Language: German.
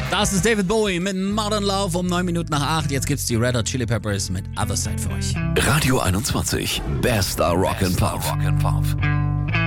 Das ist David Bowie mit Modern Love um 9 Minuten nach 8. Jetzt gibt's die Red Hot Chili Peppers mit Other Side für euch. Radio 21, bester Rock'n'Pop.